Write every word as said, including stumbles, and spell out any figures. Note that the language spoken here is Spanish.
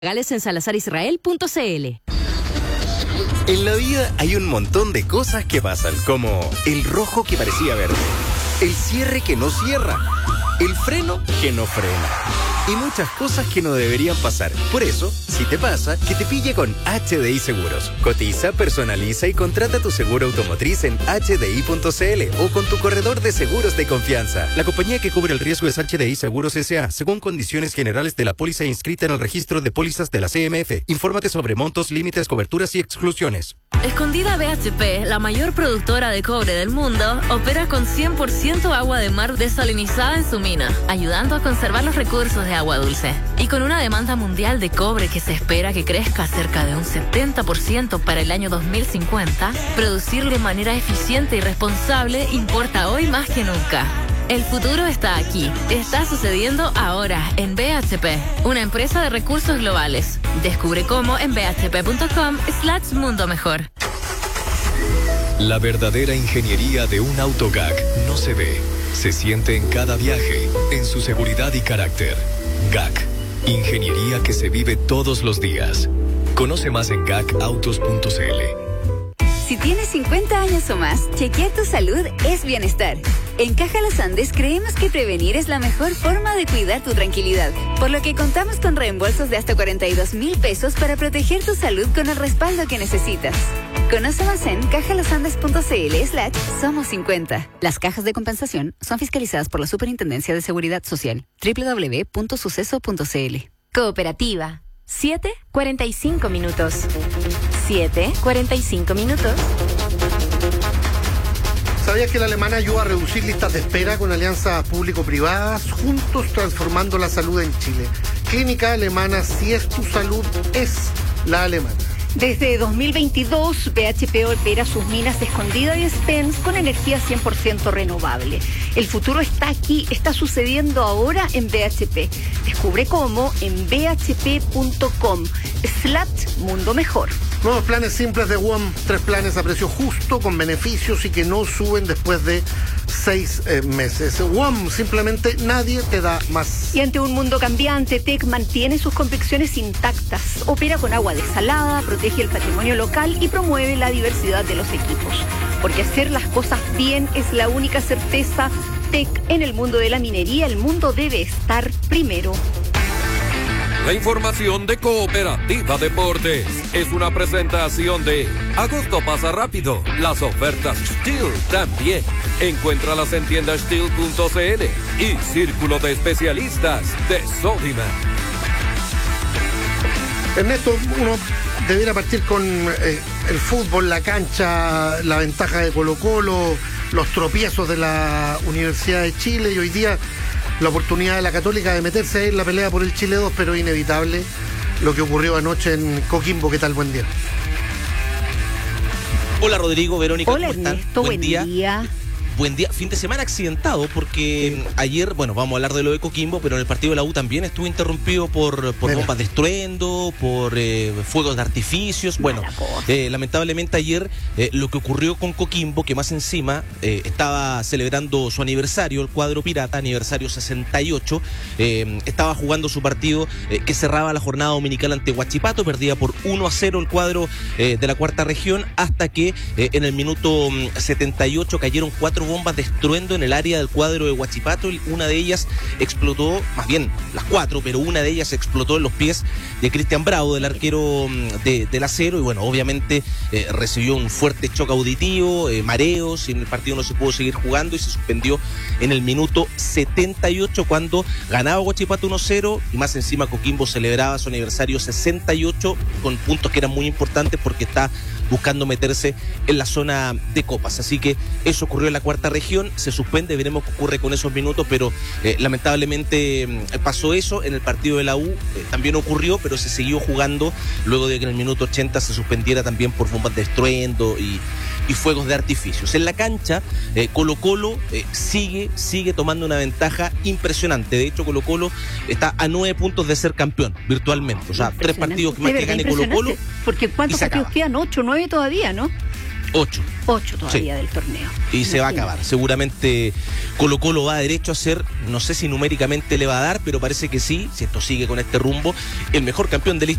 Gales en salazar israel punto c l. En la vida hay un montón de cosas que pasan, como el rojo que parecía verde, el cierre que no cierra, el freno que no frena y muchas cosas que no deberían pasar. Por eso, si te pasa, que te pille con H D I Seguros. Cotiza, personaliza y contrata tu seguro automotriz en h d i punto c l o con tu corredor de seguros de confianza. La compañía que cubre el riesgo es H D I Seguros S A, según condiciones generales de la póliza inscrita en el registro de pólizas de la C M F. Infórmate sobre montos, límites, coberturas y exclusiones. Escondida B H P, la mayor productora de cobre del mundo, opera con cien por ciento agua de mar desalinizada en su mina, ayudando a conservar los recursos de agua dulce. Y con una demanda mundial de cobre que se espera que crezca cerca de un setenta por ciento para el año dos mil cincuenta, producir de manera eficiente y responsable importa hoy más que nunca. El futuro está aquí. Está sucediendo ahora en B H P, una empresa de recursos globales. Descubre cómo en b h p punto com slash mundo mejor. La verdadera ingeniería de un auto G A C no se ve, se siente en cada viaje, en su seguridad y carácter. G A C, ingeniería que se vive todos los días. Conoce más en gac autos punto c l. Si tienes cincuenta años o más, chequear tu salud es bienestar. En Caja Los Andes creemos que prevenir es la mejor forma de cuidar tu tranquilidad, por lo que contamos con reembolsos de hasta cuarenta y dos mil pesos para proteger tu salud con el respaldo que necesitas. Conoce más en caja los andes punto c l slash somos cincuenta. Las cajas de compensación son fiscalizadas por la Superintendencia de Seguridad Social. doble u doble u doble u punto suceso punto c l. Cooperativa. siete cuarenta y cinco minutos. siete cuarenta y cinco minutos. ¿Sabías que la alemana ayuda a reducir listas de espera con alianzas público-privadas? Juntos transformando la salud en Chile. Clínica Alemana, si es tu salud, es la alemana. Desde dos mil veintidós, B H P opera sus minas Escondida y Spence con energía cien por ciento renovable. El futuro está aquí, está sucediendo ahora en B H P. Descubre cómo en b h p punto com slash mundo mejor. Nuevos planes simples de W O M, tres planes a precio justo, con beneficios y que no suben después de seis eh, meses. W O M, simplemente nadie te da más. Y ante un mundo cambiante, T E C mantiene sus convicciones intactas, opera con agua desalada, protege el patrimonio local y promueve la diversidad de los equipos. Porque hacer las cosas bien es la única certeza. T E C, en el mundo de la minería, el mundo debe estar primero. La información de Cooperativa Deportes es una presentación de Agosto pasa rápido. Las ofertas Steel también. Encuéntralas en tienda steel punto c l y Círculo de Especialistas de Sodimac. Ernesto, uno debiera partir con eh, el fútbol, la cancha, la ventaja de Colo-Colo, los tropiezos de la Universidad de Chile y hoy día la oportunidad de la Católica de meterse en la pelea por el Chile dos, pero inevitable lo que ocurrió anoche en Coquimbo. ¿Qué tal? Buen día. Hola Rodrigo, Verónica. Hola ¿cómo están? Ernesto, buen, buen día. día. Buen día, fin de semana accidentado porque ayer, bueno, vamos a hablar de lo de Coquimbo, pero en el partido de la U también estuvo interrumpido por, por bombas de estruendo, por eh, fuegos de artificios. Bueno, eh, lamentablemente ayer eh, lo que ocurrió con Coquimbo, que más encima eh, estaba celebrando su aniversario, el cuadro pirata, aniversario sesenta y ocho, eh, estaba jugando su partido eh, que cerraba la jornada dominical ante Huachipato, perdía por uno a cero el cuadro eh, de la cuarta región, hasta que eh, en el minuto setenta y ocho cayeron cuatro bombas de estruendo en el área del cuadro de Huachipato. Una de ellas explotó, más bien las cuatro, pero una de ellas explotó en los pies de Cristian Bravo, del arquero de, del Acero, y bueno, obviamente eh, recibió un fuerte choque auditivo, eh, mareos, y en el partido no se pudo seguir jugando y se suspendió en el minuto setenta y ocho cuando ganaba Huachipato uno cero y más encima Coquimbo celebraba su aniversario sesenta y ocho con puntos que eran muy importantes porque está buscando meterse en la zona de copas. Así que eso ocurrió en la cuarta región, se suspende, veremos qué ocurre con esos minutos, pero eh, lamentablemente eh, pasó eso. En el partido de la U eh, también ocurrió, pero se siguió jugando luego de que en el minuto ochenta se suspendiera también por bombas de estruendo y, y fuegos de artificios. En la cancha, eh, Colo-Colo eh, sigue, sigue tomando una ventaja impresionante. De hecho, Colo-Colo está a nueve puntos de ser campeón, virtualmente. O sea, tres partidos más que gane Colo-Colo. Porque ¿cuántos partidos quedan? Ocho, nueve todavía, ¿no? Ocho. Ocho todavía Sí. del torneo. Y se va a Imagínate. acabar. Seguramente Colo Colo va derecho a ser, no sé si numéricamente le va a dar, pero parece que sí, si esto sigue con este rumbo, el mejor campeón de la